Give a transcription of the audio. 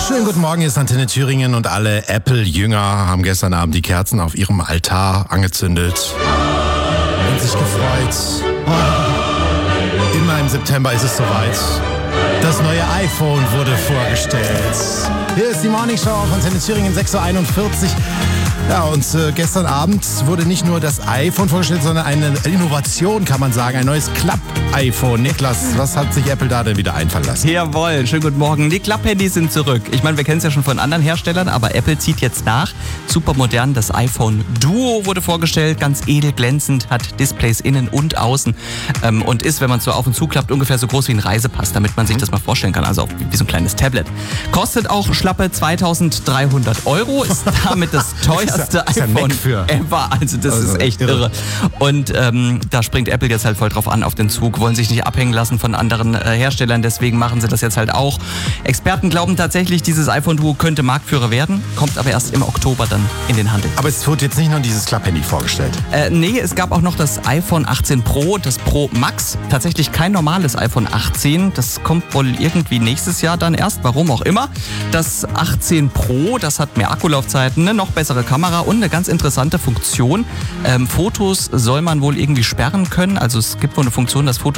Schönen guten Morgen, hier ist Antenne Thüringen und alle Apple-Jünger haben gestern Abend die Kerzen auf ihrem Altar angezündet und sich gefreut. Immer im September ist es soweit. Das neue iPhone wurde vorgestellt. Hier ist die Morning Show auf Antenne Thüringen 6.41 Uhr. Ja, und gestern Abend wurde nicht nur das iPhone vorgestellt, sondern eine Innovation, kann man sagen. Ein neues Klapp-iPhone. Niklas, was hat sich Apple da denn wieder einfallen lassen? Jawohl, schönen guten Morgen. Die Klapp-Handys sind zurück. Ich meine, wir kennen es ja schon von anderen Herstellern, aber Apple zieht jetzt nach. Super modern, das iPhone Duo wurde vorgestellt. Ganz edel, glänzend, hat Displays innen und außen. Und ist, wenn man es so auf und zu klappt, ungefähr so groß wie ein Reisepass, damit man sich das mal vorstellen kann. Also wie so ein kleines Tablet. Kostet auch schlappe 2.300 €. Ist damit das teuerste iPhone ever. Also das ist echt irre. Und da springt Apple jetzt halt voll drauf an auf den Zug, wollen sich nicht abhängen lassen von anderen Herstellern, deswegen machen sie das jetzt halt auch. Experten glauben tatsächlich, dieses iPhone Duo könnte Marktführer werden, kommt aber erst im Oktober dann in den Handel. Aber es wurde jetzt nicht nur dieses Klapp-Handy vorgestellt. Nee, es gab auch noch das iPhone 18 Pro, das Pro Max. Tatsächlich kein normales iPhone 18, das kommt wohl irgendwie nächstes Jahr dann erst, warum auch immer. Das 18 Pro, das hat mehr Akkulaufzeiten, eine noch bessere Kamera und eine ganz interessante Funktion. Fotos soll man wohl irgendwie sperren können. Also es gibt wohl eine Funktion, dass Fotos